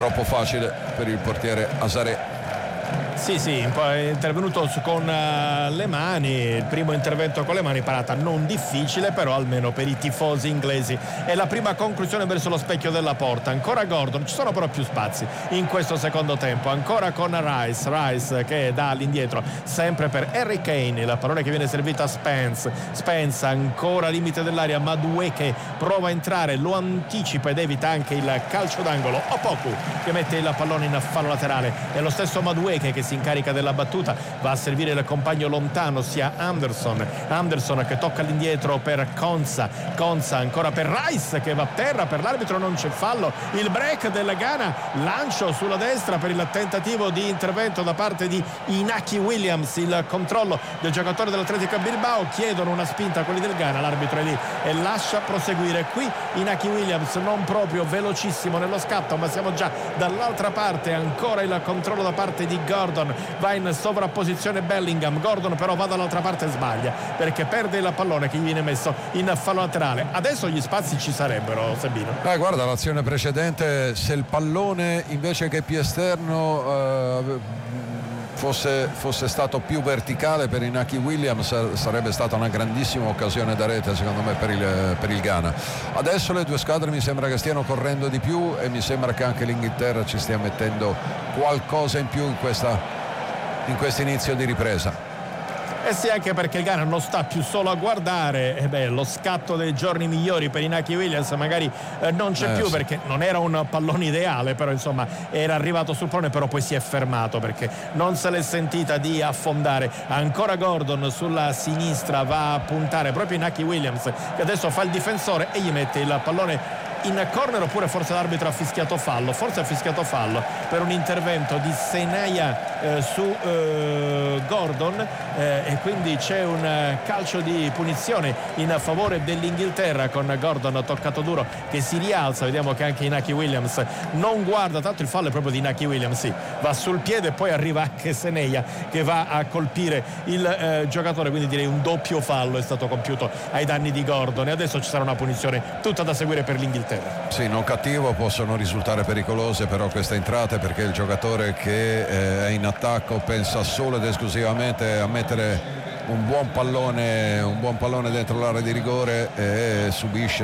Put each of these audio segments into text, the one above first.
Troppo facile per il portiere Azaré. Sì, è intervenuto con le mani, il primo intervento con le mani, parata non difficile però almeno per i tifosi inglesi. È la prima conclusione verso lo specchio della porta. Ancora Gordon, ci sono però più spazi in questo secondo tempo, ancora con Rice che dà all'indietro sempre per Harry Kane, il pallone che viene servito a Spence ancora limite dell'area, Madueke prova a entrare, lo anticipa ed evita anche il calcio d'angolo. Opoku che mette il pallone in fallo laterale, è lo stesso Madueke che si incarica della battuta, va a servire il compagno lontano sia Anderson che tocca all'indietro per Konsa ancora per Rice che va a terra, per l'arbitro non c'è fallo, il break del Ghana, lancio sulla destra per il tentativo di intervento da parte di Inaki Williams, il controllo del giocatore dell'Atletico Bilbao, chiedono una spinta a quelli del Ghana, l'arbitro è lì e lascia proseguire. Qui Inaki Williams non proprio velocissimo nello scatto, ma siamo già dall'altra parte, ancora il controllo da parte di Gordon, va in sovrapposizione Bellingham, Gordon però va dall'altra parte e sbaglia perché perde il pallone che gli viene messo in fallo laterale. Adesso gli spazi ci sarebbero, Sebino. Guarda l'azione precedente, se il pallone invece che più esterno fosse stato più verticale per Inaki Williams sarebbe stata una grandissima occasione da rete secondo me per il Ghana. Adesso le due squadre mi sembra che stiano correndo di più e mi sembra che anche l'Inghilterra ci stia mettendo qualcosa in più in questo inizio di ripresa. Eh sì, anche perché il Ghana non sta più solo a guardare, lo scatto dei giorni migliori per Inaki Williams magari non c'è più, perché non era un pallone ideale, però insomma era arrivato sul pallone, però poi si è fermato perché non se l'è sentita di affondare. Ancora Gordon sulla sinistra va a puntare proprio Inaki Williams che adesso fa il difensore e gli mette il pallone in corner, oppure forse l'arbitro ha fischiato fallo, per un intervento di Senaya su Gordon e quindi c'è un calcio di punizione in favore dell'Inghilterra con Gordon toccato duro che si rialza. Vediamo che anche Inaki Williams non guarda, tanto il fallo è proprio di Inaki Williams, va sul piede e poi arriva anche Senaya che va a colpire il giocatore, quindi direi un doppio fallo è stato compiuto ai danni di Gordon e adesso ci sarà una punizione tutta da seguire per l'Inghilterra. Sì, non cattivo, possono risultare pericolose però queste entrate, perché il giocatore che è in attacco pensa solo ed esclusivamente a mettere un buon pallone dentro l'area di rigore e subisce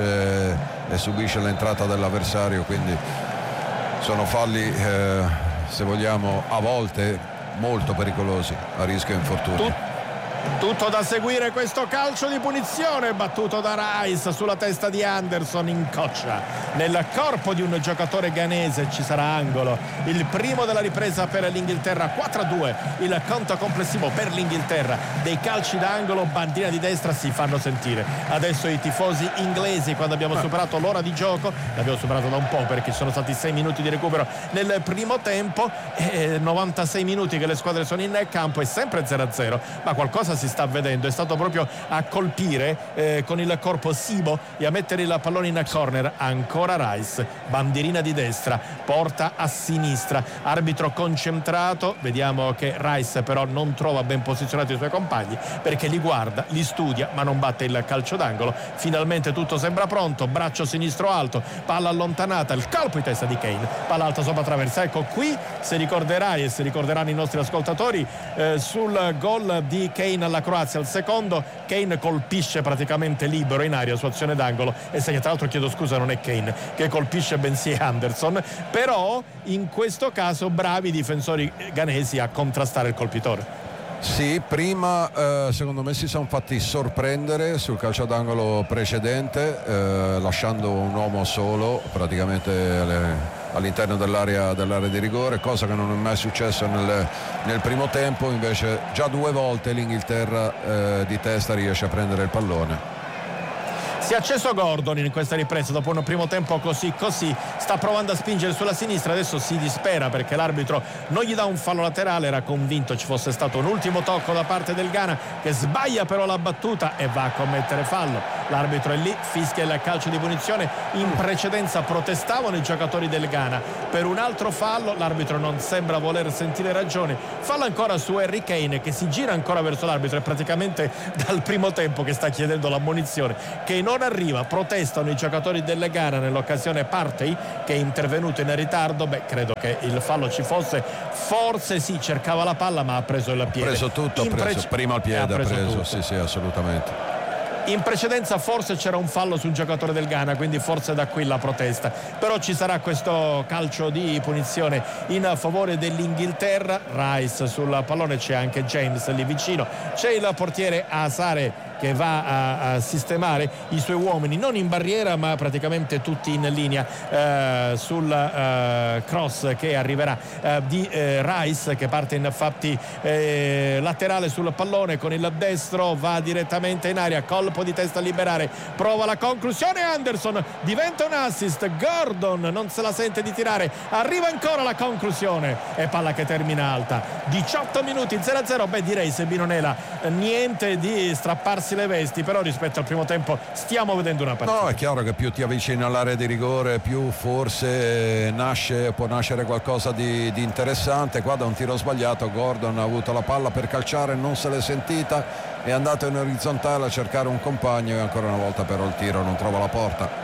l'entrata dell'avversario, quindi sono falli se vogliamo a volte molto pericolosi, a rischio infortunio. Tutto da seguire questo calcio di punizione battuto da Rice sulla testa di Anderson, in coccia nel corpo di un giocatore ghanese. Ci sarà angolo, il primo della ripresa per l'Inghilterra. 4-2 il conto complessivo per l'Inghilterra. Dei calci d'angolo, bandina di destra, si fanno sentire adesso i tifosi inglesi quando abbiamo superato l'ora di gioco. L'abbiamo superato da un po' perché ci sono stati 6 minuti di recupero nel primo tempo e 96 minuti che le squadre sono in campo, è sempre 0-0, ma qualcosa si sta vedendo. È stato proprio a colpire con il corpo Sibo e a mettere il pallone in corner. Ancora Rice, bandierina di destra, porta a sinistra, arbitro concentrato. Vediamo che Rice però non trova ben posizionati i suoi compagni perché li guarda, li studia ma non batte il calcio d'angolo. Finalmente tutto sembra pronto, braccio sinistro alto, palla allontanata, il colpo di testa di Kane, palla alta sopra traversa. Ecco qui se ricorderai e se ricorderanno i nostri ascoltatori sul gol di Kane alla Croazia, al secondo Kane colpisce praticamente libero in aria su azione d'angolo e segna. Tra l'altro chiedo scusa, non è Kane che colpisce bensì Anderson, però in questo caso bravi i difensori ghanesi a contrastare il colpitore. Sì, prima secondo me si sono fatti sorprendere sul calcio d'angolo precedente lasciando un uomo solo praticamente all'interno dell'area di rigore, cosa che non è mai successo nel primo tempo. Invece già 2 volte l'Inghilterra di testa riesce a prendere il pallone. Si è acceso Gordon in questa ripresa dopo un primo tempo così, sta provando a spingere sulla sinistra, adesso si dispera perché l'arbitro non gli dà un fallo laterale, era convinto ci fosse stato un ultimo tocco da parte del Ghana che sbaglia però la battuta e va a commettere fallo l'arbitro è lì, fischia il calcio di punizione. In precedenza protestavano i giocatori del Ghana per un altro fallo, l'arbitro non sembra voler sentire ragioni, fallo ancora su Harry Kane che si gira ancora verso l'arbitro, è praticamente dal primo tempo che sta chiedendo l'ammonizione che non arriva. Protestano i giocatori del Ghana, nell'occasione Partey che è intervenuto in ritardo. Credo che il fallo ci fosse, forse sì, cercava la palla ma ha preso il piede, prima il piede ha preso sì, assolutamente. In precedenza forse c'era un fallo sul giocatore del Ghana, quindi forse da qui la protesta, però ci sarà questo calcio di punizione in favore dell'Inghilterra. Rice sul pallone, c'è anche James lì vicino, c'è il portiere Asare che va a sistemare i suoi uomini, non in barriera ma praticamente tutti in linea sul cross che arriverà di Rice, che parte infatti laterale sul pallone con il destro, va direttamente in aria, colpo di testa a liberare, prova la conclusione, Anderson, diventa un assist, Gordon non se la sente di tirare, arriva ancora la conclusione e palla che termina alta. 18 minuti 0-0. Direi, Sebinonela, niente di strapparsi le vesti, però rispetto al primo tempo stiamo vedendo una partita. No, è chiaro che più ti avvicini all'area di rigore più forse può nascere qualcosa di interessante. Qua da un tiro sbagliato Gordon ha avuto la palla per calciare, non se l'è sentita, è andato in orizzontale a cercare un compagno e ancora una volta però il tiro non trova la porta.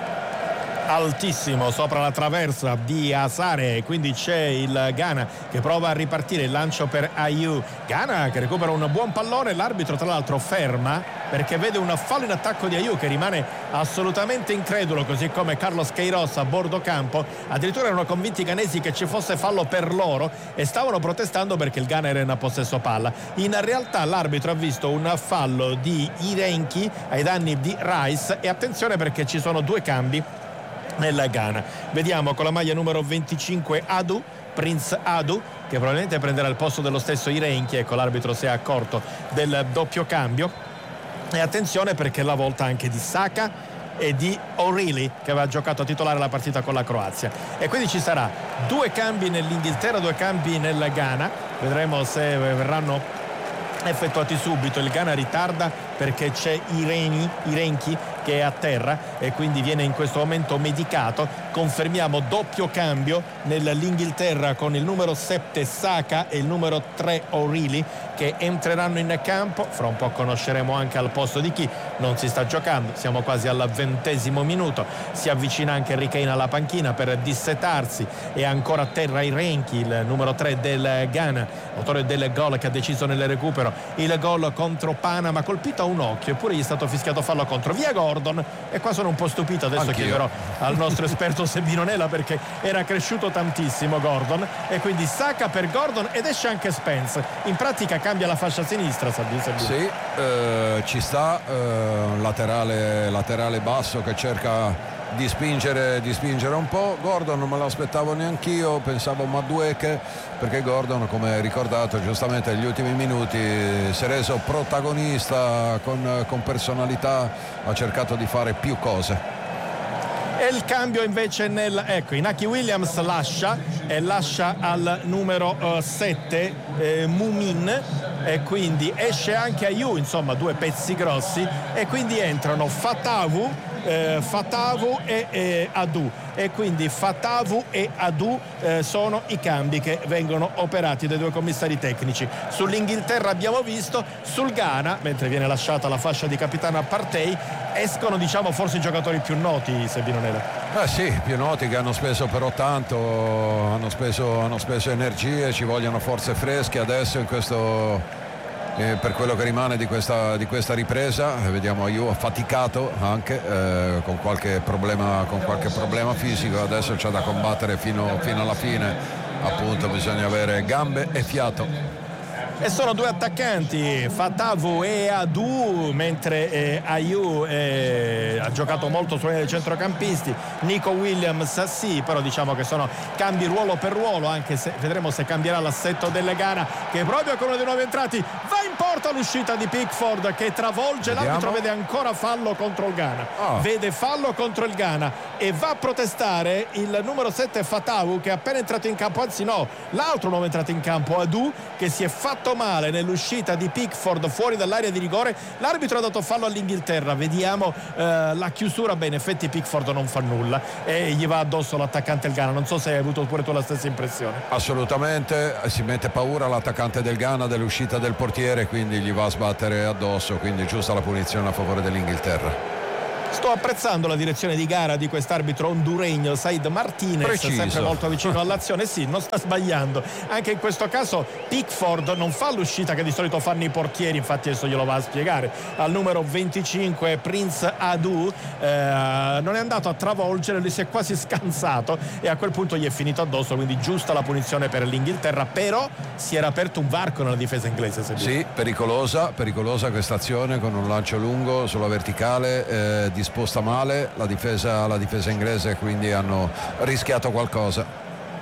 Altissimo sopra la traversa di Asare, quindi c'è il Ghana che prova a ripartire, il lancio per Ayew, Ghana che recupera un buon pallone, l'arbitro tra l'altro ferma perché vede un fallo in attacco di Ayew che rimane assolutamente incredulo, così come Carlos Queiroz a bordo campo. Addirittura erano convinti i ghanesi che ci fosse fallo per loro e stavano protestando perché il Ghana era in possesso palla. In realtà l'arbitro ha visto un fallo di Irenki ai danni di Rice e attenzione perché ci sono due cambi nella Ghana. Vediamo con la maglia numero 25 Prince Adu, che probabilmente prenderà il posto dello stesso Irenki. Ecco, l'arbitro si è accorto del doppio cambio e attenzione perché è la volta anche di Saka e di O'Reilly che aveva giocato titolare la partita con la Croazia, e quindi ci sarà due cambi nell'Inghilterra, due cambi nel Ghana. Vedremo se verranno effettuati subito. Il Ghana ritarda perché c'è Irenki che è a terra e quindi viene in questo momento medicato. Confermiamo doppio cambio nell'Inghilterra con il numero 7 Saka e il numero 3 O'Reilly che entreranno in campo. Fra un po' conosceremo anche al posto di chi. Non si sta giocando, siamo quasi al 20° minuto, si avvicina anche Harry Kane alla panchina per dissetarsi e ancora a terra Irenki, il numero 3 del Ghana, autore del gol che ha deciso nel recupero il gol contro Panama, colpito a un occhio, eppure gli è stato fischiato fallo contro. Via Gordon, e qua sono un po' stupito, adesso anch'io chiederò al nostro esperto Sebinonela perché era cresciuto tantissimo Gordon, e quindi Saka per Gordon ed esce anche Spence, in pratica cambia la fascia sinistra. Sì, ci sta, laterale basso che cerca di spingere un po'. Gordon non me lo aspettavo neanch'io, pensavo Madueke, perché Gordon, come ricordato giustamente negli ultimi minuti, si è reso protagonista con personalità, ha cercato di fare più cose. E il cambio invece Inaki Williams lascia al numero 7 Mumin, e quindi esce anche Ayew, insomma due pezzi grossi, e quindi entrano Fatawu e Adu, e quindi Fatawu e Adu sono i cambi che vengono operati dai due commissari tecnici. Sull'Inghilterra abbiamo visto, sul Ghana, mentre viene lasciata la fascia di capitano a Partey, escono forse i giocatori più noti, Sebinonela. Sì, più noti, che hanno speso però tanto, hanno speso energie, ci vogliono forze fresche adesso in questo per quello che rimane di questa ripresa. Vediamo Ayew affaticato anche con qualche problema fisico, adesso c'è da combattere fino alla fine, appunto bisogna avere gambe e fiato. E sono due attaccanti, Fatawu e Adu, mentre Ayew ha giocato molto sulle dei centrocampisti. Nico Williams sì, però diciamo che sono cambi ruolo per ruolo, anche se vedremo se cambierà l'assetto delle Ghana, che proprio con uno dei nuovi entrati va in porta l'uscita di Pickford che travolge. L'arbitro vede ancora fallo contro il Ghana. Vede fallo contro il Ghana e va a protestare il numero 7 Fatawu, che è appena entrato in campo, anzi no, l'altro nuovo entrato in campo, Adu, che si è fatto male nell'uscita di Pickford fuori dall'area di rigore. L'arbitro ha dato fallo all'Inghilterra. Vediamo la chiusura. Beh, in effetti Pickford non fa nulla e gli va addosso l'attaccante del Ghana. Non so se hai avuto pure tu la stessa impressione. Assolutamente, si mette paura l'attaccante del Ghana dell'uscita del portiere, quindi gli va a sbattere addosso, quindi giusta la punizione a favore dell'Inghilterra. Sto apprezzando la direzione di gara di quest'arbitro honduregno Said Martinez. Preciso. Sempre molto vicino all'azione. Sì, non sta sbagliando. Anche in questo caso Pickford non fa l'uscita che di solito fanno i portieri, infatti adesso glielo va a spiegare al numero 25 Prince Adu. Non è andato a travolgere, lui si è quasi scansato e a quel punto gli è finito addosso, quindi giusta la punizione per l'Inghilterra. Però si era aperto un varco nella difesa inglese. Sì, pericolosa questa azione con un lancio lungo sulla verticale, disposta male la difesa inglese, quindi hanno rischiato qualcosa.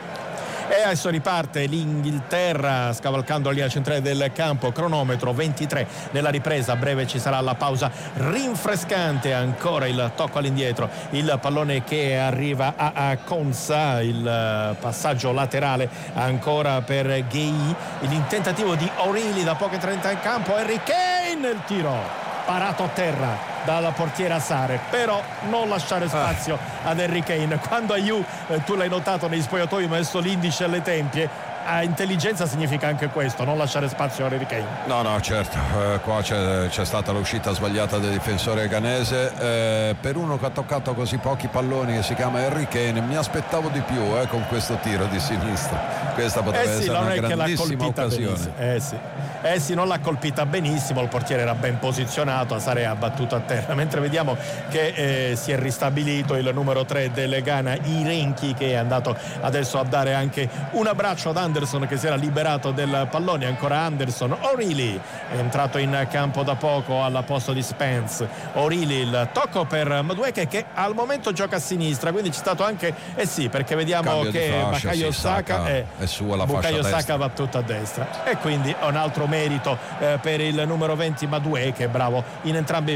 E adesso riparte l'Inghilterra scavalcando la linea centrale del campo, cronometro 23 nella ripresa, a breve ci sarà la pausa rinfrescante, ancora il tocco all'indietro, il pallone che arriva a Konsa, il passaggio laterale ancora per Gueye, il tentativo di O'Reilly da poche 30 in campo, Harry Kane, il tiro parato a terra dalla portiera Sare, però non lasciare spazio ad Harry Kane. Quando Ayew, tu l'hai notato nei spogliatoi, mi ha messo l'indice alle tempie. Intelligenza significa anche questo, non lasciare spazio a Harry Kane. No, certo, qua c'è stata l'uscita sbagliata del difensore ghanese, per uno che ha toccato così pochi palloni, che si chiama Harry Kane, mi aspettavo di più con questo tiro di sinistra. Questa poteva essere una grandissima occasione. Sì, non l'ha colpita benissimo, il portiere era ben posizionato, Sare ha battuto a terra, mentre vediamo che si è ristabilito il numero 3 del Ghana, Irenchi, che è andato adesso a dare anche un abbraccio ad Anderson che si era liberato del pallone. Ancora Anderson. O'Reilly è entrato in campo da poco al posto di Spence. O'Reilly, il tocco per Madueke che al momento gioca a sinistra, quindi c'è stato anche perché vediamo cambio che Bukayo Saka è su alla fascia Bukayo destra. Saka va tutto a destra e quindi un altro merito per il numero 20 Madueke, bravo in entrambe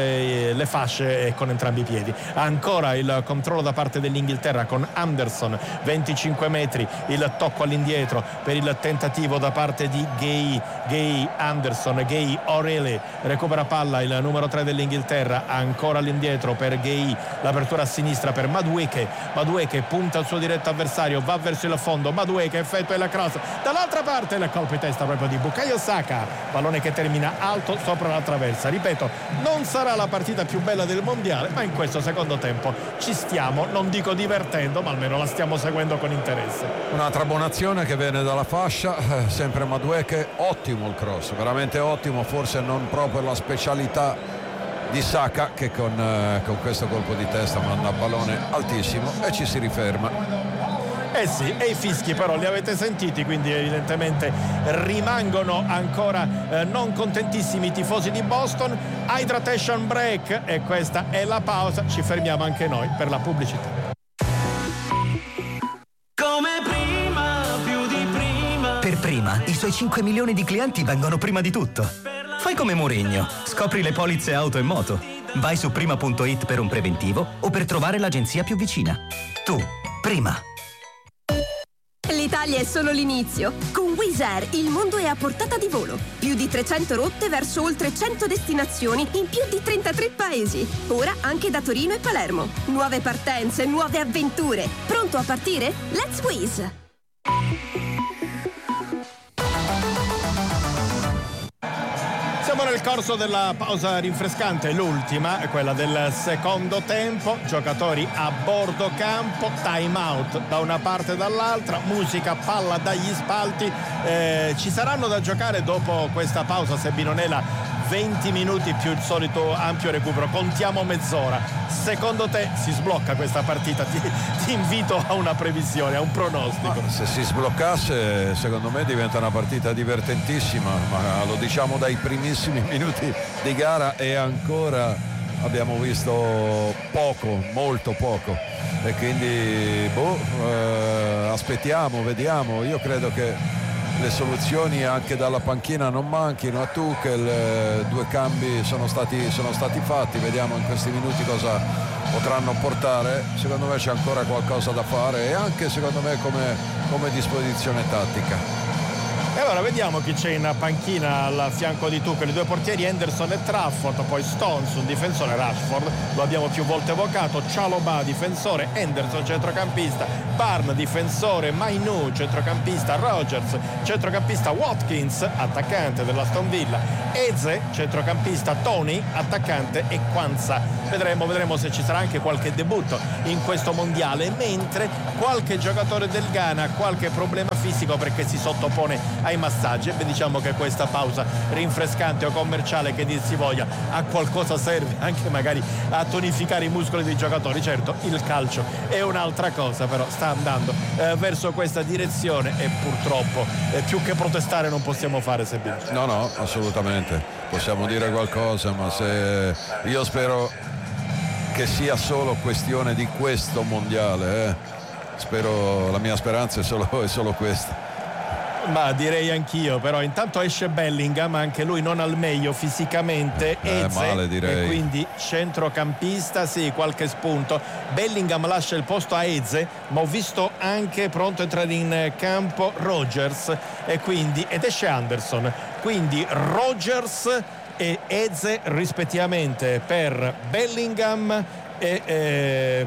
le fasce e con entrambi i piedi. Ancora il controllo da parte dell'Inghilterra con Anderson, 25 metri, il tocco all'indietro per il tentativo da parte di Gueye, Anderson, Gueye, O'Reilly, recupera palla il numero 3 dell'Inghilterra, ancora all'indietro per Gueye, l'apertura a sinistra per Madueke punta il suo diretto avversario, va verso il fondo, Madueke effettua la cross, dall'altra parte il colpo di testa proprio di Bukayo Saka, pallone che termina alto sopra la traversa. Ripeto, non sarà la partita più bella del mondiale, ma in questo secondo tempo ci stiamo, non dico divertendo, ma almeno la stiamo seguendo con interesse. Un'altra buona azione che viene dalla fascia, sempre Madueke, ottimo il cross, veramente ottimo, forse non proprio la specialità di Saka, che con questo colpo di testa manda il pallone altissimo e ci si riferma. Sì, e i fischi però li avete sentiti, quindi evidentemente rimangono ancora non contentissimi i tifosi di Boston. Hydration break e questa è la pausa, ci fermiamo anche noi per la pubblicità. Come prima, più di prima. Per Prima, i suoi 5 milioni di clienti vengono prima di tutto. Fai come Mourinho, scopri le polizze auto e moto. Vai su prima.it per un preventivo o per trovare l'agenzia più vicina. Tu, Prima. L'Italia è solo l'inizio. Con Wizz Air il mondo è a portata di volo. Più di 300 rotte verso oltre 100 destinazioni in più di 33 paesi. Ora anche da Torino e Palermo. Nuove partenze, nuove avventure. Pronto a partire? Let's Wizz! Siamo nel corso della pausa rinfrescante, l'ultima, quella del secondo tempo, giocatori a bordo campo, time out da una parte e dall'altra, musica, palla dagli spalti, ci saranno da giocare dopo questa pausa, Sebbi, non è la 20 minuti più il solito ampio recupero, contiamo mezz'ora. Secondo te si sblocca questa partita? Ti invito a una previsione, a un pronostico. Se si sbloccasse, secondo me diventa una partita divertentissima, ma lo diciamo dai primissimi minuti di gara e ancora abbiamo visto poco, molto poco, e quindi aspettiamo, vediamo. Io credo che le soluzioni anche dalla panchina non manchino a Tuchel. 2 cambi sono stati fatti, vediamo in questi minuti cosa potranno portare. Secondo me c'è ancora qualcosa da fare, e anche secondo me come disposizione tattica. E allora vediamo chi c'è in panchina al fianco di Tuchel. I 2 portieri, Henderson e Trafford, poi Stones, un difensore, Rashford, lo abbiamo più volte evocato, Chalobah difensore, Henderson centrocampista, Barnes difensore, Mainoo centrocampista, Rogers centrocampista, Watkins attaccante dell'Aston Villa, Eze centrocampista, Tony attaccante e Quansah. Vedremo se ci sarà anche qualche debutto in questo mondiale, mentre qualche giocatore del Ghana ha qualche problema fisico perché si sottopone ai massaggi. E diciamo che questa pausa rinfrescante o commerciale che dir si voglia a qualcosa serve, anche magari a tonificare i muscoli dei giocatori. Certo, il calcio è un'altra cosa, però sta andando verso questa direzione e purtroppo più che protestare non possiamo fare, Sebino. No, assolutamente, possiamo dire qualcosa, ma se io spero che sia solo questione di questo mondiale, spero, la mia speranza è solo questa. Ma direi anch'io, però intanto esce Bellingham, anche lui non al meglio fisicamente, male direi. E quindi centrocampista, sì, qualche spunto. Bellingham lascia il posto a Eze, ma ho visto anche pronto a entrare in campo Rogers ed esce Anderson, quindi Rogers e Eze rispettivamente per Bellingham e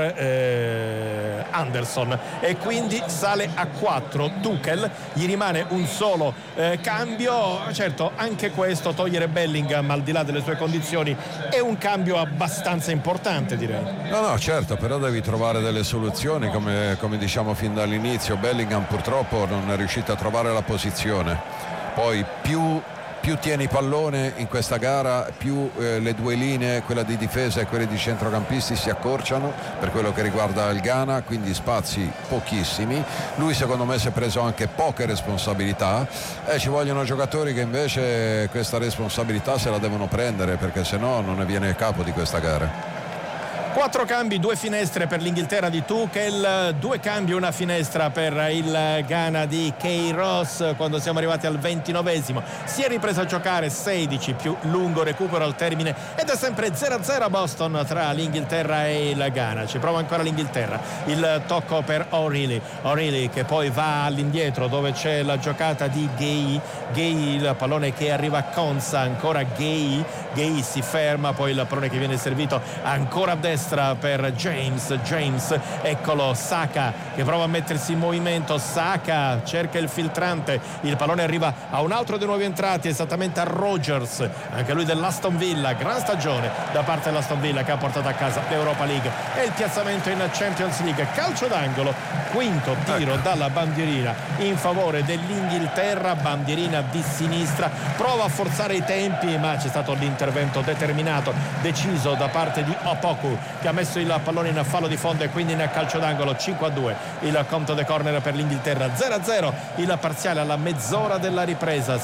per Anderson, e quindi sale a 4 Tuchel. Gli rimane un solo cambio. Certo, anche questo, togliere Bellingham al di là delle sue condizioni, è un cambio abbastanza importante, direi. No, certo, però devi trovare delle soluzioni, come diciamo fin dall'inizio. Bellingham purtroppo non è riuscito a trovare la posizione. Poi più tieni pallone in questa gara, più le 2 linee, quella di difesa e quelle di centrocampisti, si accorciano per quello che riguarda il Ghana, quindi spazi pochissimi. Lui secondo me si è preso anche poche responsabilità, e ci vogliono giocatori che invece questa responsabilità se la devono prendere, perché sennò non ne viene a capo di questa gara. 4 cambi, 2 finestre per l'Inghilterra di Tuchel, 2 cambi, 1 finestra per il Ghana di Queiroz. Quando siamo arrivati al 29esimo si è ripreso a giocare 16 più lungo recupero al termine, ed è sempre 0-0 a Boston tra l'Inghilterra e il Ghana. Ci prova ancora l'Inghilterra, il tocco per O'Reilly che poi va all'indietro dove c'è la giocata di Gay, il pallone che arriva a Quansah, ancora Gay si ferma, poi il pallone che viene servito ancora a destra per James, eccolo, Saka che prova a mettersi in movimento, Saka cerca il filtrante, il pallone arriva a un altro dei nuovi entrati, esattamente a Rogers, anche lui dell'Aston Villa. Gran stagione da parte dell'Aston Villa, che ha portato a casa l'Europa League e il piazzamento in Champions League. Calcio d'angolo, quinto tiro dalla bandierina in favore dell'Inghilterra, bandierina di sinistra, prova a forzare i tempi, ma c'è stato l'intervento determinato, deciso da parte di Opoku, che ha messo il pallone in fallo di fondo, e quindi in calcio d'angolo. 5-2 il conto de corner per l'Inghilterra, 0-0 il parziale alla mezz'ora della ripresa.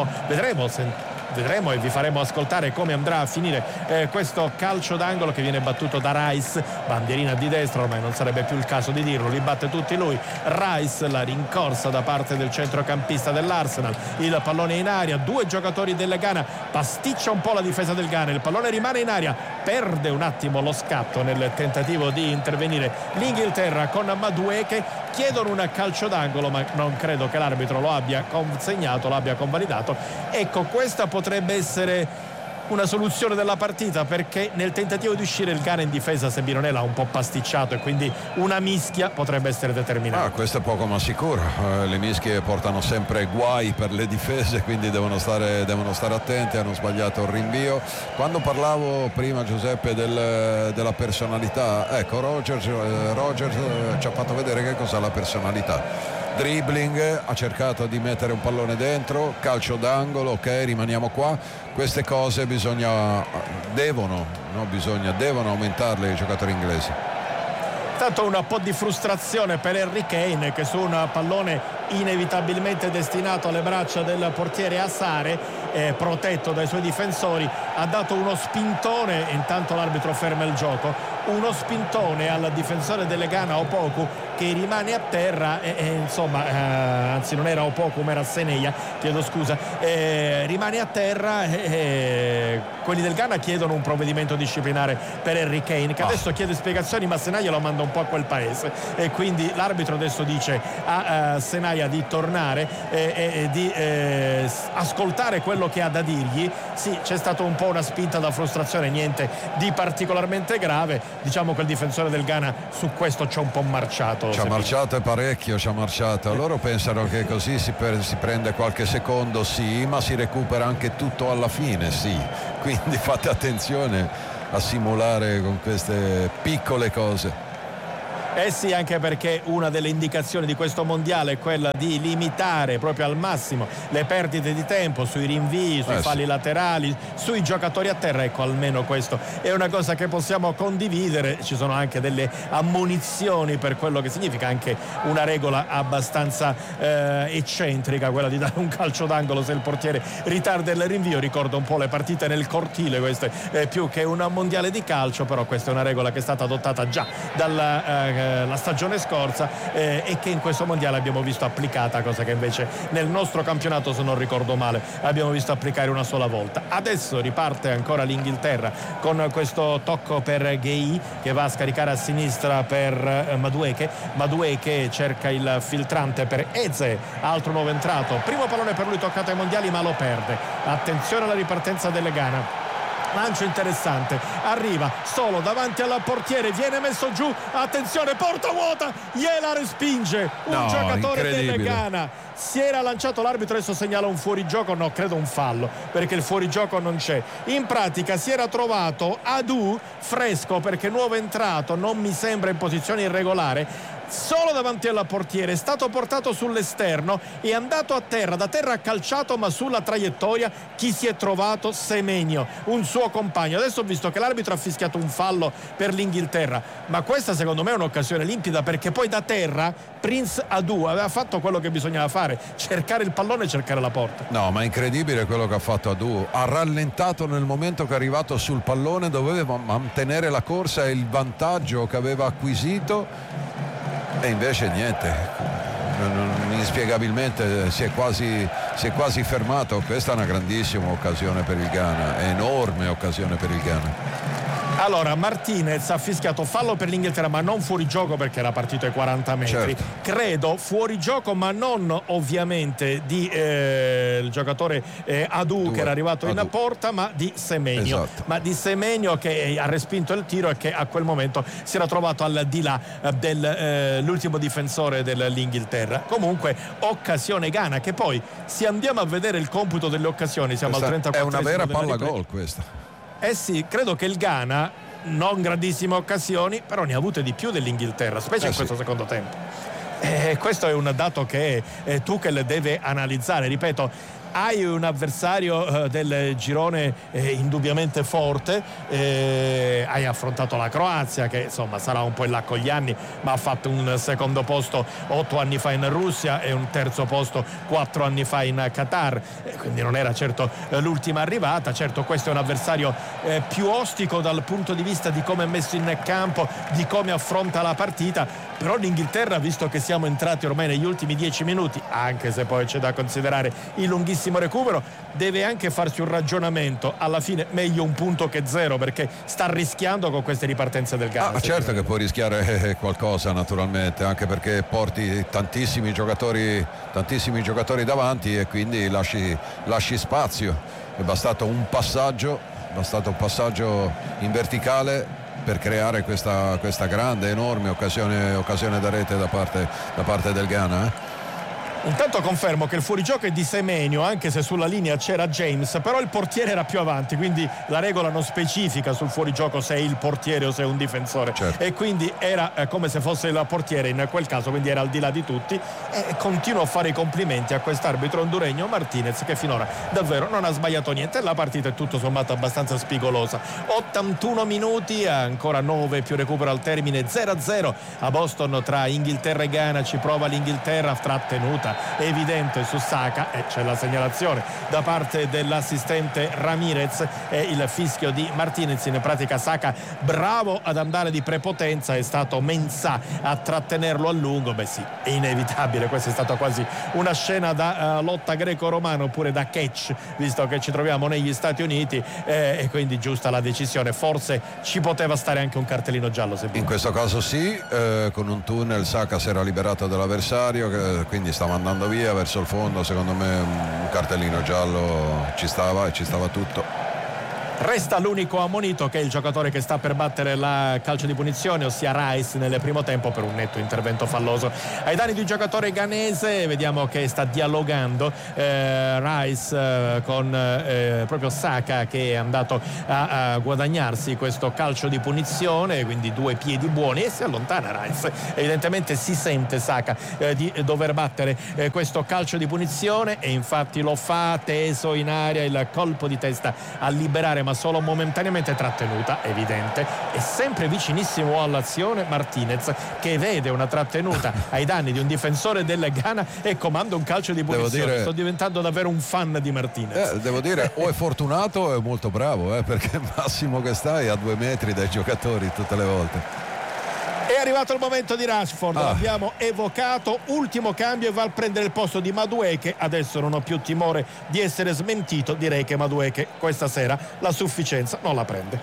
Vedremo e vi faremo ascoltare come andrà a finire questo calcio d'angolo, che viene battuto da Rice, bandierina di destra, ormai non sarebbe più il caso di dirlo, li batte tutti lui. Rice, la rincorsa da parte del centrocampista dell'Arsenal, il pallone in aria, 2 giocatori del Ghana, pasticcia un po' la difesa del Ghana, il pallone rimane in aria, perde un attimo lo scatto nel tentativo di intervenire l'Inghilterra con Madueke, chiedono un calcio d'angolo, ma non credo che l'arbitro lo abbia consegnato, lo abbia convalidato. Ecco, questa potrebbe essere una soluzione della partita, perché nel tentativo di uscire il Ghana in difesa Sebinone l'ha un po' pasticciato, e quindi una mischia potrebbe essere determinante. Questo è poco ma sicuro. Le mischie portano sempre guai per le difese, quindi devono stare attenti. Hanno sbagliato il rinvio. Quando parlavo prima, Giuseppe, della personalità, ecco, Rogers ci ha fatto vedere che cos'è la personalità. Dribbling, ha cercato di mettere un pallone dentro, calcio d'angolo, ok, rimaniamo qua. Queste cose devono aumentarle i giocatori inglesi. Tanto un po' di frustrazione per Harry Kane, che su un pallone inevitabilmente destinato alle braccia del portiere Asare, protetto dai suoi difensori, ha dato uno spintone, intanto l'arbitro ferma il gioco, uno spintone al difensore delle Ghana Opoku, che rimane a terra insomma, anzi non era Opoku, era Seneia, chiedo scusa, rimane a terra. Quelli del Ghana chiedono un provvedimento disciplinare per Harry Kane, che adesso chiede spiegazioni, ma Senaia lo manda un po' a quel paese, e quindi l'arbitro adesso dice a Senaia di tornare e di ascoltare quello che ha da dirgli. Sì, c'è stata un po' una spinta da frustrazione, niente di particolarmente grave. Diciamo che il difensore del Ghana su questo c'è un po' marciato. Ci ha marciato e parecchio, ci ha marciato. Loro pensano che così si prende qualche secondo, sì, ma si recupera anche tutto alla fine, sì. Quindi fate attenzione a simulare con queste piccole cose. Eh sì, anche perché una delle indicazioni di questo mondiale è quella di limitare proprio al massimo le perdite di tempo sui rinvii, sui falli laterali, sui giocatori a terra. Ecco, almeno questo è una cosa che possiamo condividere. Ci sono anche delle ammonizioni per quello che significa, anche una regola abbastanza eccentrica, quella di dare un calcio d'angolo se il portiere ritarda il rinvio. Ricorda un po' le partite nel cortile, queste più che un mondiale di calcio, però questa è una regola che è stata adottata già dalla stagione scorsa e che in questo mondiale abbiamo visto applicata, cosa che invece nel nostro campionato, se non ricordo male, abbiamo visto applicare una sola volta. Adesso riparte ancora l'Inghilterra con questo tocco per Gueye, che va a scaricare a sinistra per Madueke cerca il filtrante per Eze, altro nuovo entrato, primo pallone per lui toccato ai mondiali, ma lo perde. Attenzione alla ripartenza delle Ghana. Lancio interessante, arriva solo davanti al portiere, viene messo giù, attenzione, porta vuota, gliela respinge un giocatore delle Ghana. Si era lanciato l'arbitro, adesso segnala un fuorigioco, no, credo un fallo, perché il fuorigioco non c'è. In pratica si era trovato Adu fresco, perché nuovo entrato, non mi sembra in posizione irregolare, solo davanti alla portiere, è stato portato sull'esterno, è andato a terra, da terra ha calciato, ma sulla traiettoria chi si è trovato? Semenyo, un suo compagno. Adesso ho visto che l'arbitro ha fischiato un fallo per l'Inghilterra, ma questa secondo me è un'occasione limpida, perché poi da terra Prince Adu aveva fatto quello che bisognava fare, cercare il pallone e cercare la porta. No, ma è incredibile quello che ha fatto Adu, ha rallentato nel momento che è arrivato sul pallone, doveva mantenere la corsa e il vantaggio che aveva acquisito, e invece niente, inspiegabilmente si è quasi fermato. Questa è una grandissima occasione per il Ghana, enorme occasione per il Ghana. Allora, Martinez ha fischiato fallo per l'Inghilterra, ma non fuorigioco, perché era partito ai 40 metri. Certo. Credo fuorigioco, ma non ovviamente di il giocatore Adu, che era arrivato in porta, ma di Semenyo. Esatto. Ma di Semenyo, che ha respinto il tiro e che a quel momento si era trovato al di là dell'ultimo difensore dell'Inghilterra. Comunque, occasione Ghana, che poi, se andiamo a vedere il computo delle occasioni, siamo Questa al 34esimo. è una vera palla gol questa. Eh sì, credo che il Ghana, non grandissime occasioni, però ne ha avute di più dell'Inghilterra, specie in questo secondo tempo. Questo è un dato che Tuchel deve analizzare. Ripeto, hai un avversario del girone indubbiamente forte, hai affrontato la Croazia, che insomma sarà un po' in là con gli anni, ma ha fatto un secondo posto 8 anni fa in Russia e un terzo posto 4 anni fa in Qatar, quindi non era certo l'ultima arrivata. Certo, questo è un avversario più ostico dal punto di vista di come è messo in campo, di come affronta la partita, però l'Inghilterra, visto che siamo entrati ormai negli ultimi 10 minuti, anche se poi c'è da considerare il lunghissimo recupero, deve anche farsi un ragionamento. Alla fine meglio un punto che zero, perché sta rischiando con queste ripartenze del Ghana. Certo che puoi rischiare qualcosa, naturalmente, anche perché porti tantissimi giocatori davanti e quindi lasci spazio. È bastato un passaggio in verticale per creare questa grande, enorme occasione da rete da parte del Ghana. Intanto confermo che il fuorigioco è di Semenyo, anche se sulla linea c'era James, però il portiere era più avanti, quindi la regola non specifica sul fuorigioco se è il portiere o se è un difensore. Certo. E quindi era come se fosse il portiere in quel caso, quindi era al di là di tutti. E continuo a fare i complimenti a quest'arbitro honduregno Martinez, che finora davvero non ha sbagliato niente. La partita è tutto sommato abbastanza spigolosa. 81 minuti, ancora 9 più recupero al termine, 0-0 a Boston tra Inghilterra e Ghana. Ci prova l'Inghilterra, trattenuta evidente su Saka e c'è la segnalazione da parte dell'assistente Ramirez e il fischio di Martinez. In pratica Saka bravo ad andare di prepotenza, è stato Mensah a trattenerlo a lungo. Beh sì, è inevitabile, questa è stata quasi una scena da lotta greco-romana oppure da catch, visto che ci troviamo negli Stati Uniti, e quindi giusta la decisione. Forse ci poteva stare anche un cartellino giallo, in questo caso sì. Con un tunnel Saka si era liberato dall'avversario, quindi stava andando via verso il fondo. Secondo me un cartellino giallo ci stava e ci stava tutto. Resta l'unico ammonito, che è il giocatore che sta per battere la calcio di punizione, ossia Rice, nel primo tempo per un netto intervento falloso ai danni di un giocatore ghanese. Vediamo che sta dialogando Rice con proprio Saka, che è andato a guadagnarsi questo calcio di punizione, quindi due piedi buoni, e si allontana Rice. Evidentemente si sente Saka di dover battere questo calcio di punizione, e infatti lo fa, teso in aria il colpo di testa a liberare, ma solo momentaneamente trattenuta, evidente. È sempre vicinissimo all'azione Martinez, che vede una trattenuta ai danni di un difensore del Ghana e comanda un calcio di punizione. Sto diventando davvero un fan di Martinez. Devo dire, o è fortunato o è molto bravo, perché massimo che stai a 2 metri dai giocatori tutte le volte. È arrivato il momento di Rashford, l'abbiamo evocato, ultimo cambio e va a prendere il posto di Madueke. Adesso non ho più timore di essere smentito, direi che Madueke questa sera la sufficienza non la prende.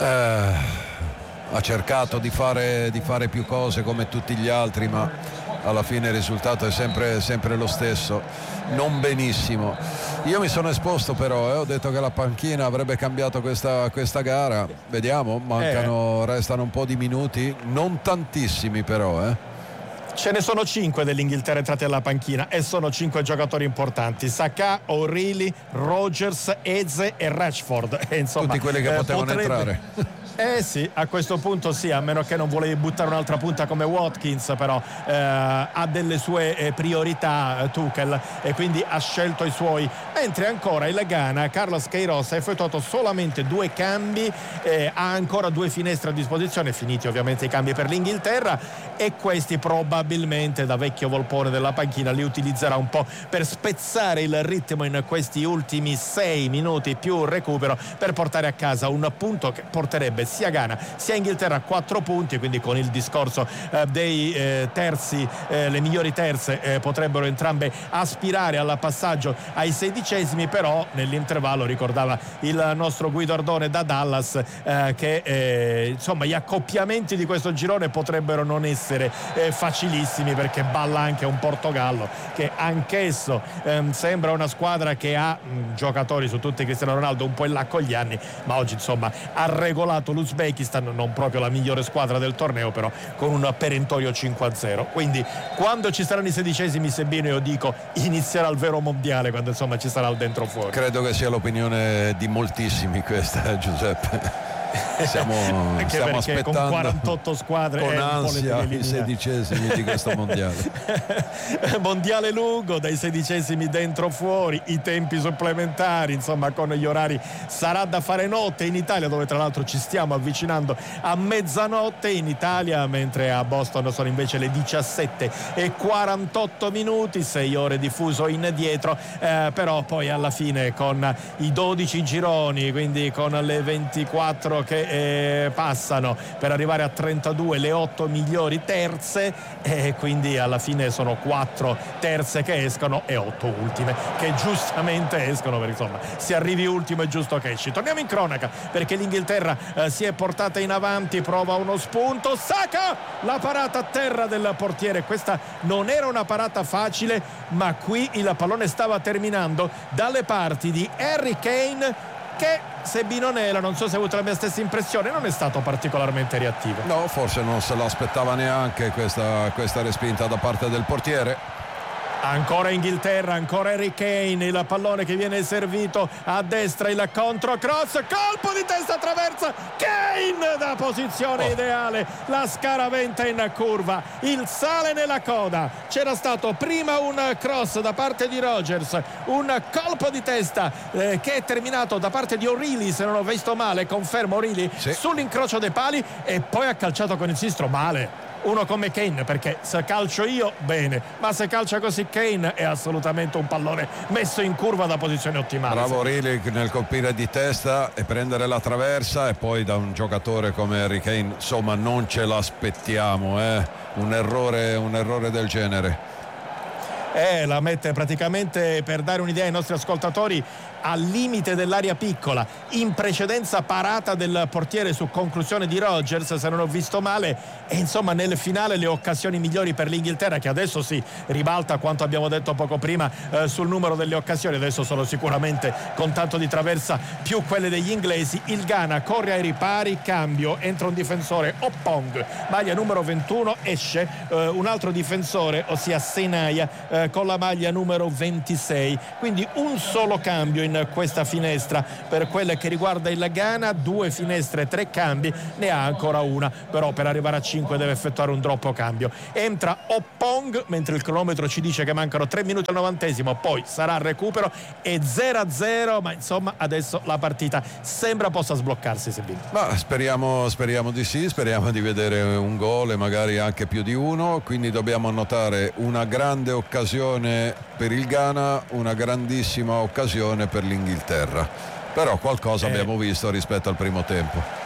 Ha cercato di fare più cose come tutti gli altri, ma alla fine il risultato è sempre lo stesso, non benissimo. Io mi sono esposto però, ho detto che la panchina avrebbe cambiato questa gara. Vediamo, restano un po' di minuti, non tantissimi però. Ce ne sono 5 dell'Inghilterra entrati alla panchina e sono 5 giocatori importanti: Saka, O'Reilly, Rogers, Eze e Rashford. Insomma, tutti quelli che potevano entrare. Sì, a questo punto sì, a meno che non volevi buttare un'altra punta come Watkins, però ha delle sue priorità Tuchel, e quindi ha scelto i suoi. Mentre ancora il Ghana, Carlos Queiroz, ha effettuato solamente 2 cambi, ha ancora 2 finestre a disposizione, finiti ovviamente i cambi per l'Inghilterra, e questi probabilmente, da vecchio volpone della panchina, li utilizzerà un po' per spezzare il ritmo in questi ultimi 6 minuti più recupero, per portare a casa un punto che porterebbe sia Ghana sia Inghilterra a 4 punti, quindi con il discorso dei terzi, le migliori terze potrebbero entrambe aspirare al passaggio ai 16esimi. Però nell'intervallo ricordava il nostro Guido Ardone da Dallas che insomma gli accoppiamenti di questo girone potrebbero non essere facilissimi, perché balla anche un Portogallo che anch'esso sembra una squadra che ha giocatori, su tutti Cristiano Ronaldo, un po' in là con gli anni, ma oggi insomma ha regolato l'Uzbekistan, non proprio la migliore squadra del torneo, però con un perentorio 5-0. Quindi quando ci saranno i 16esimi, sebbene io dico inizierà il vero mondiale, quando insomma ci sarà il dentro fuori. Credo che sia l'opinione di moltissimi questa, Giuseppe. Stiamo aspettando con 48 squadre con ansia i 16esimi di questo mondiale. Mondiale lungo, dai 16esimi dentro fuori, i tempi supplementari, insomma con gli orari sarà da fare notte in Italia, dove tra l'altro ci stiamo avvicinando a mezzanotte in Italia, mentre a Boston sono invece le 17:48, 6 ore di fuso indietro, però poi alla fine con i 12 gironi, quindi con le 24 che passano per arrivare a 32, le 8 migliori terze, e quindi alla fine sono 4 terze che escono e 8 ultime che giustamente escono, perché insomma se arrivi ultimo è giusto che esci. Torniamo in cronaca, perché l'Inghilterra si è portata in avanti, prova uno spunto, Saka, la parata a terra del portiere. Questa non era una parata facile, ma qui il pallone stava terminando dalle parti di Harry Kane, che Sebinonela, non so se ha avuto la mia stessa impressione, non è stato particolarmente reattivo. No, forse non se l'aspettava neanche questa respinta da parte del portiere. Ancora Inghilterra, ancora Harry Kane, il pallone che viene servito a destra, il controcross, colpo di testa, traversa, Kane da posizione ideale, la scaraventa in curva, il sale nella coda. C'era stato prima un cross da parte di Rogers, un colpo di testa che è terminato da parte di O'Reilly, se non ho visto male, confermo O'Reilly, sì, sull'incrocio dei pali, e poi ha calciato con il sinistro male. uno come Kane, perché se calcio io bene, ma se calcia così Kane è assolutamente un pallone messo in curva da posizione ottimale. Bravo Orilic nel colpire di testa e prendere la traversa, e poi da un giocatore come Harry Kane insomma non ce l'aspettiamo, un errore del genere. La mette praticamente, per dare un'idea ai nostri ascoltatori, al limite dell'area piccola, in precedenza parata del portiere su conclusione di Rodgers, se non ho visto male, e insomma nel finale le occasioni migliori per l'Inghilterra, che adesso si ribalta quanto abbiamo detto poco prima sul numero delle occasioni, adesso sono sicuramente, con tanto di traversa, più quelle degli inglesi. Il Ghana corre ai ripari, cambio, entra un difensore, Oppong, maglia numero 21, esce un altro difensore, ossia Senaya, con la maglia numero 26, quindi un solo cambio in questa finestra per quelle che riguarda il Ghana. 2 finestre, 3 cambi, ne ha ancora una, però per arrivare a 5 deve effettuare un doppio cambio. Entra Oppong mentre il cronometro ci dice che mancano 3 minuti al 90°, poi sarà recupero e 0-0, ma insomma adesso la partita sembra possa sbloccarsi, Sebino. Ma speriamo di sì, speriamo di vedere un gol e magari anche più di uno, quindi dobbiamo annotare una grande occasione per il Ghana, una grandissima occasione per l'Inghilterra, però qualcosa abbiamo visto rispetto al primo tempo.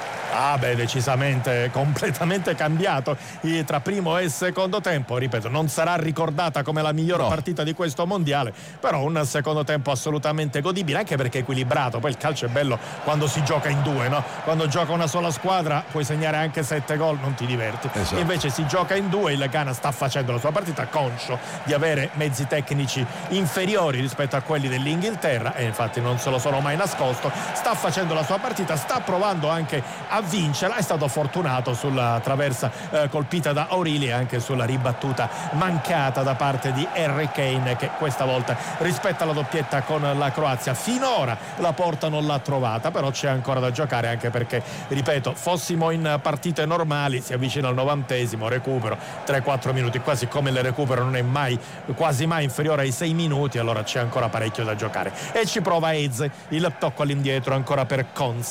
Decisamente, completamente cambiato tra primo e secondo tempo. Ripeto, non sarà ricordata come la miglior partita di questo mondiale, però un secondo tempo assolutamente godibile, anche perché equilibrato. Poi il calcio è bello quando si gioca in due, no? Quando gioca una sola squadra puoi segnare anche 7 gol, non ti diverti. Esatto. Invece si gioca in due, il Ghana sta facendo la sua partita, conscio di avere mezzi tecnici inferiori rispetto a quelli dell'Inghilterra, e infatti non se lo sono mai nascosto. Sta facendo la sua partita, sta provando anche a vincerla, è stato fortunato sulla traversa colpita da O'Reilly e anche sulla ribattuta mancata da parte di Harry Kane, che questa volta rispetto alla doppietta con la Croazia finora la porta non l'ha trovata, però c'è ancora da giocare, anche perché, ripeto, fossimo in partite normali, si avvicina al 90°, recupero 3-4 minuti, quasi come il recupero non è mai, quasi mai inferiore ai 6 minuti, allora c'è ancora parecchio da giocare. E ci prova Eze, il tocco all'indietro ancora per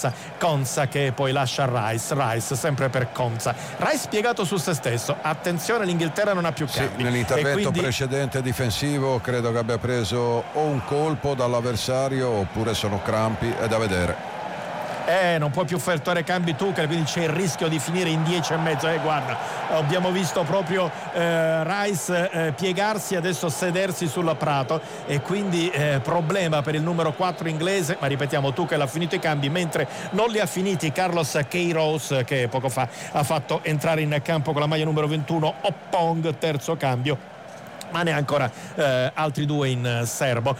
Konsa che poi lascia Rice sempre per Konsa. Rice piegato su se stesso, attenzione, l'Inghilterra non ha più cambi. Nell'intervento precedente difensivo credo che abbia preso o un colpo dall'avversario oppure sono crampi, è da vedere. Non puoi più effettuare cambi Tuchel, quindi c'è il rischio di finire in 10,5. Guarda, abbiamo visto proprio Rice piegarsi, adesso sedersi sul prato, e quindi problema per il numero 4 inglese, ma ripetiamo, Tuchel ha finito i cambi, mentre non li ha finiti Carlos Queiroz, che poco fa ha fatto entrare in campo con la maglia numero 21 Oppong, terzo cambio. Ma ne ha ancora altri 2 in serbo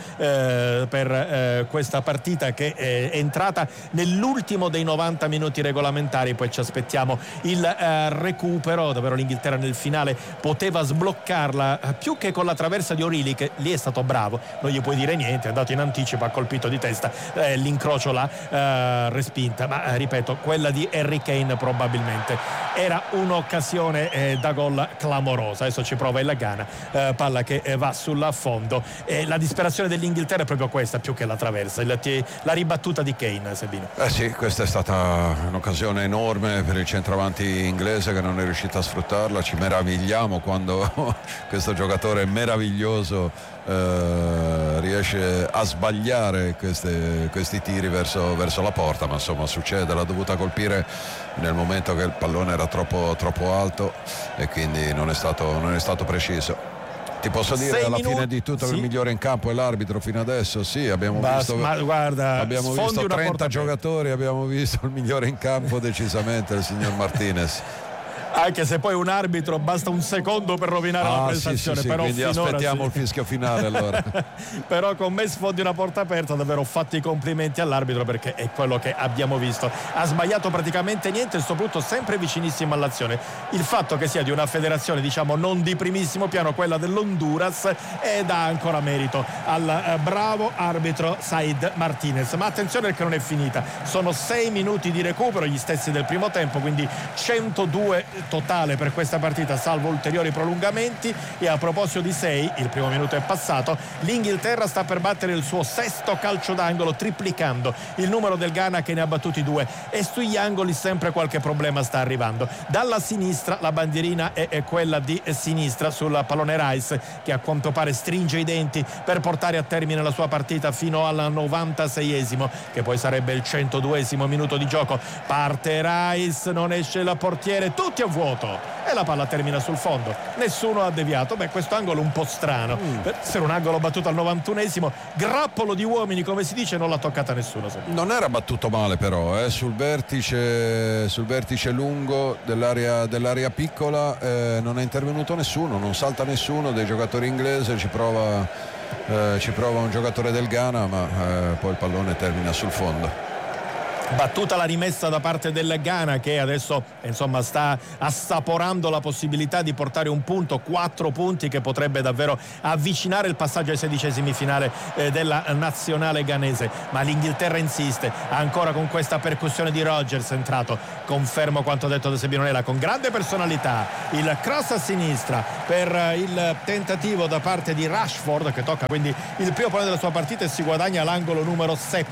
per questa partita, che è entrata nell'ultimo dei 90 minuti regolamentari. Poi ci aspettiamo il recupero. Davvero l'Inghilterra nel finale poteva sbloccarla, più che con la traversa di O'Reilly, che lì è stato bravo, non gli puoi dire niente, è andato in anticipo, ha colpito di testa, l'incrocio l'ha respinta, ma ripeto, quella di Harry Kane probabilmente era un'occasione da gol clamorosa. Adesso ci prova il Ghana, palla che va sull'affondo, e la disperazione dell'Inghilterra è proprio questa, più che la traversa, la ribattuta di Kane, Sebino. Sì, questa è stata un'occasione enorme per il centravanti inglese, che non è riuscito a sfruttarla. Ci meravigliamo quando questo giocatore meraviglioso riesce a sbagliare questi tiri verso la porta, ma insomma succede, l'ha dovuta colpire nel momento che il pallone era troppo alto, e quindi non è stato preciso. Ti posso dire alla fine di tutto che il migliore in campo è l'arbitro fino adesso. Sì, abbiamo visto 30 giocatori, abbiamo visto il migliore in campo decisamente il signor Martinez. Anche se poi un arbitro basta un secondo per rovinare la prestazione, sì, però quindi aspettiamo il fischio finale allora. Però con me sfondi una porta aperta, davvero fatti i complimenti all'arbitro, perché è quello che abbiamo visto, ha sbagliato praticamente niente e soprattutto sempre vicinissimo all'azione. Il fatto che sia di una federazione diciamo non di primissimo piano, quella dell'Honduras, dà ancora merito al bravo arbitro Said Martinez. Ma attenzione, perché non è finita, sono 6 minuti di recupero, gli stessi del primo tempo, quindi 102 totale per questa partita, salvo ulteriori prolungamenti. E a proposito di 6, il primo minuto è passato, l'Inghilterra sta per battere il suo 6° calcio d'angolo, triplicando il numero del Ghana che ne ha battuti 2, e sugli angoli sempre qualche problema sta arrivando. Dalla sinistra la bandierina è quella di sinistra sul pallone Rice, che a quanto pare stringe i denti per portare a termine la sua partita fino al 96esimo, che poi sarebbe il 102esimo minuto di gioco. Parte Rice, non esce il portiere, tutti a vuoto e la palla termina sul fondo, nessuno ha deviato. Questo angolo un po' strano per essere un angolo battuto al 91esimo, grappolo di uomini come si dice, non l'ha toccata nessuno. Non era battuto male però, sul vertice lungo dell'area piccola, non è intervenuto nessuno, non salta nessuno dei giocatori inglesi, ci prova un giocatore del Ghana, ma poi il pallone termina sul fondo. Battuta la rimessa da parte del Ghana, che adesso sta assaporando la possibilità di portare un punto, 4 punti, che potrebbe davvero avvicinare il passaggio ai 16esimi finale della nazionale ghanese. Ma l'Inghilterra insiste ancora con questa percussione di Rogers, entrato, confermo quanto detto da Sebinonella, con grande personalità, il cross a sinistra per il tentativo da parte di Rashford, che tocca quindi il primo pallone della sua partita e si guadagna l'angolo numero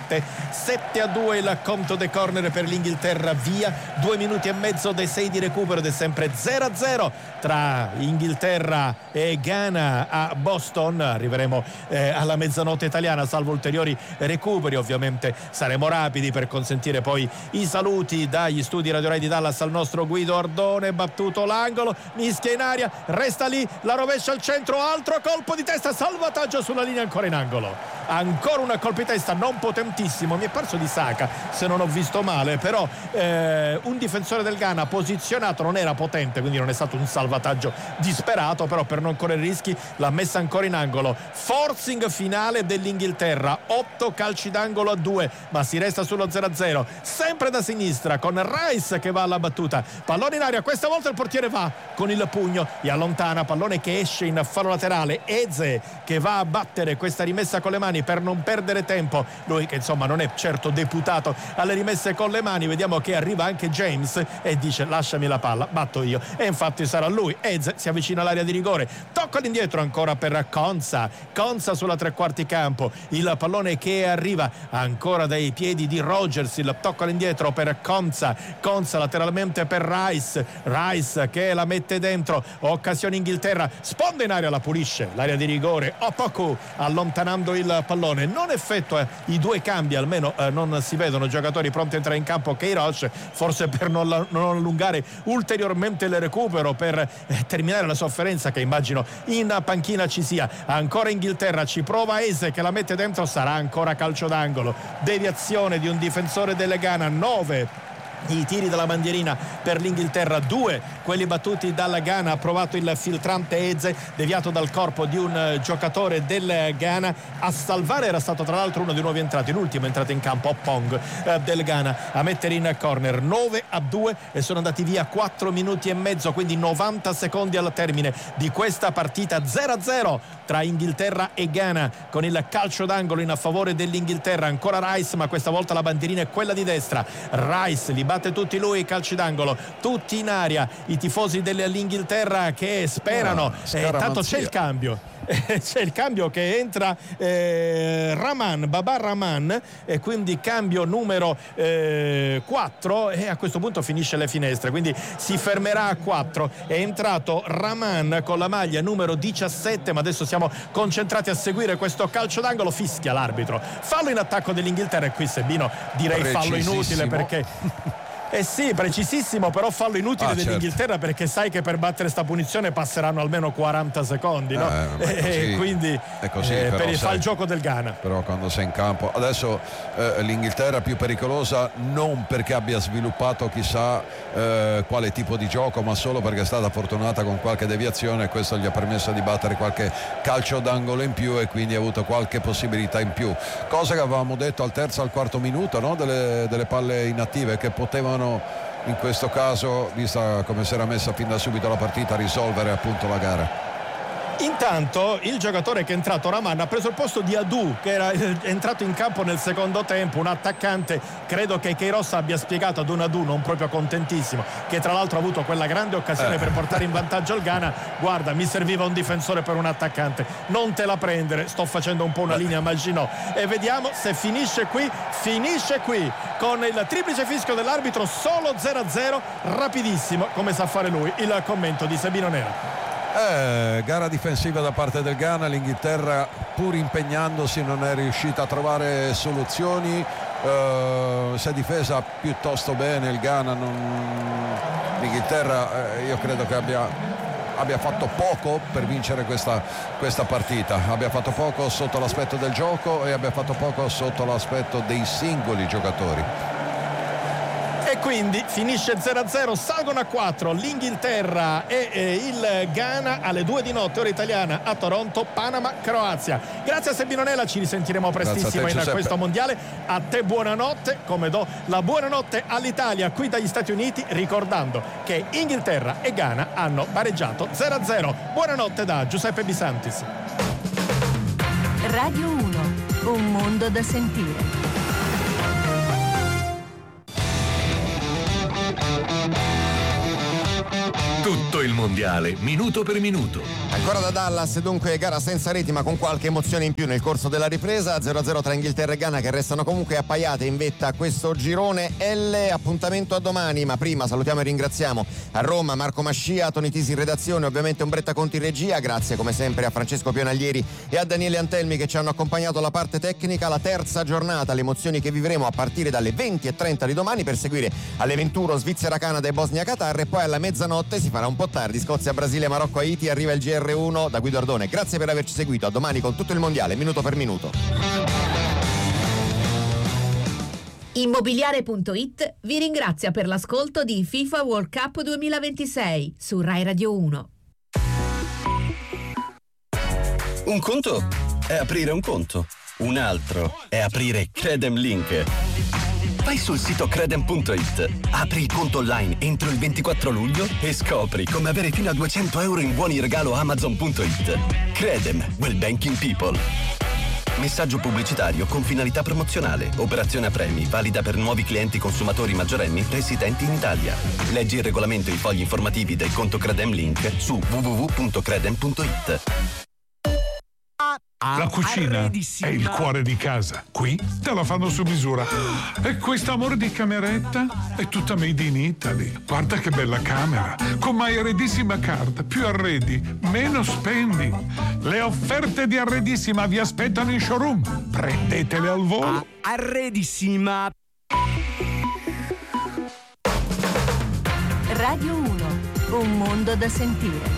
7-2 il conto dei corner per l'Inghilterra. Via 2 minuti e mezzo dei 6 di recupero ed è sempre 0-0 tra Inghilterra e Ghana a Boston. Arriveremo alla mezzanotte italiana, salvo ulteriori recuperi. Ovviamente saremo rapidi per consentire poi i saluti dagli studi Radio Rai di Dallas al nostro Guido Ardone. Battuto l'angolo, mischia in aria, resta lì, la rovescia al centro, altro colpo di testa, salvataggio sulla linea, ancora in angolo, ancora un colpo di testa non potentissimo, mi è parso di Saka se non ho visto male, però un difensore del Ghana posizionato, non era potente, quindi non è stato un salvataggio disperato, però per non correre rischi l'ha messa ancora in angolo. Forcing finale dell'Inghilterra, 8 calci d'angolo a 2, ma si resta sullo 0-0, sempre da sinistra con Rice che va alla battuta, pallone in aria, questa volta il portiere va con il pugno e allontana, pallone che esce in fallo laterale. Eze che va a battere questa rimessa con le mani per non perdere tempo, lui che non è certo deputato alle rimesse con le mani. Vediamo che arriva anche James e dice lasciami la palla, batto io, e infatti sarà lui. Eze si avvicina all'area di rigore, tocca all'indietro ancora per Konsa sulla 3/4 campo, il pallone che arriva ancora dai piedi di Rogers, il tocco all'indietro per Konsa lateralmente per Rice che la mette dentro, occasione Inghilterra, sponda in aria, la pulisce l'area di rigore, Opoku allontanando il pallone, non effettua i 2 cambi, almeno non si vedono giocatori pronti a entrare in campo. Queiroz, forse per non allungare ulteriormente il recupero, per terminare la sofferenza che immagino in panchina ci sia. Ancora Inghilterra, ci prova Eze che la mette dentro, sarà ancora calcio d'angolo, deviazione di un difensore delle Ghana. 9 i tiri dalla bandierina per l'Inghilterra, 2 quelli battuti dalla Ghana. Ha provato il filtrante Eze, deviato dal corpo di un giocatore del Ghana a salvare, era stato tra l'altro uno dei nuovi entrati, l'ultimo entrato in campo, Oppong del Ghana, a mettere in corner. 9-2 e sono andati via 4 minuti e mezzo, quindi 90 secondi al termine di questa partita. 0-0 tra Inghilterra e Ghana, con il calcio d'angolo in favore dell'Inghilterra. Ancora Rice, ma questa volta la bandierina è quella di destra. Rice li batte tutti lui, calci d'angolo tutti in aria, i tifosi dell'Inghilterra che sperano. Tanto c'è il cambio che entra Baba Rahman, e quindi cambio numero 4, e a questo punto finisce le finestre, quindi si fermerà a 4. È entrato Rahman con la maglia numero 17, ma adesso siamo concentrati a seguire questo calcio d'angolo. Fischia l'arbitro, fallo in attacco dell'Inghilterra, e qui Sebino direi fallo inutile, perché sì, precisissimo, però fallo inutile dell'Inghilterra, certo, perché sai che per battere sta punizione passeranno almeno 40 secondi, no? Quindi è così, fa il gioco del Ghana. Però quando sei in campo adesso l'Inghilterra è più pericolosa, non perché abbia sviluppato chissà quale tipo di gioco, ma solo perché è stata fortunata con qualche deviazione, e questo gli ha permesso di battere qualche calcio d'angolo in più, e quindi ha avuto qualche possibilità in più, cosa che avevamo detto al terzo, al quarto minuto, no? delle palle inattive che potevano in questo caso, vista come si era messa fin da subito la partita, risolvere appunto la gara. Intanto il giocatore che è entrato, Raman, ha preso il posto di Adu, che era entrato in campo nel secondo tempo, un attaccante. Credo che Queiroz abbia spiegato ad un Adu non proprio contentissimo, che tra l'altro ha avuto quella grande occasione per portare in vantaggio il Ghana: guarda, mi serviva un difensore per un attaccante, non te la prendere, sto facendo un po' una linea Maginot. E vediamo se finisce qui con il triplice fischio dell'arbitro. Solo 0-0, rapidissimo come sa fare lui. Il commento di Sabino Nera. Gara difensiva da parte del Ghana. L'Inghilterra, pur impegnandosi, non è riuscita a trovare soluzioni. Si è difesa piuttosto bene il Ghana. L'Inghilterra io credo che abbia fatto poco per vincere questa partita. Abbia fatto poco sotto l'aspetto del gioco e abbia fatto poco sotto l'aspetto dei singoli giocatori. E quindi finisce 0-0, salgono a 4 l'Inghilterra e il Ghana alle 2 di notte, ora italiana, a Toronto, Panama-Croazia. Grazie a Sabino Nella, ci risentiremo prestissimo in questo mondiale. A te buonanotte, come do la buonanotte all'Italia qui dagli Stati Uniti, ricordando che Inghilterra e Ghana hanno pareggiato 0-0. Buonanotte da Giuseppe Bisantis. Radio 1, un mondo da sentire. Tutto il mondiale, minuto per minuto. Ancora da Dallas, dunque gara senza reti ma con qualche emozione in più nel corso della ripresa. 0-0 tra Inghilterra e Ghana, che restano comunque appaiate in vetta a questo girone L. Appuntamento a domani, ma prima salutiamo e ringraziamo a Roma Marco Mascia, Toni Tisi in redazione, ovviamente Ombretta Conti in regia. Grazie come sempre a Francesco Pionaglieri e a Daniele Antelmi che ci hanno accompagnato alla parte tecnica. La terza giornata, le emozioni che vivremo a partire dalle 20:30 di domani per seguire alle 21 Svizzera, Canada e Bosnia-Qatar, e poi alla mezzanotte, si farà un po' tardi, Scozia, Brasile, Marocco, Haiti, arriva il GR1 da Guido Ardone. Grazie per averci seguito, a domani con tutto il mondiale, minuto per minuto. Immobiliare.it vi ringrazia per l'ascolto di FIFA World Cup 2026 su Rai Radio 1. Un conto è aprire un conto, un altro è aprire Credem Link. Vai sul sito credem.it, apri il conto online entro il 24 luglio e scopri come avere fino a 200 euro in buoni regalo Amazon.it. Credem, will banking people. Messaggio pubblicitario con finalità promozionale. Operazione a premi, valida per nuovi clienti consumatori maggiorenni residenti in Italia. Leggi il regolamento e i fogli informativi del conto Credem Link su www.credem.it. La cucina è il cuore di casa. Qui te la fanno su misura. E questo amore di cameretta è tutta made in Italy. Guarda che bella camera. Con My Arredissima Card. Più arredi, meno spendi. Le offerte di Arredissima vi aspettano in showroom. Prendetele al volo. Arredissima. Radio 1, un mondo da sentire.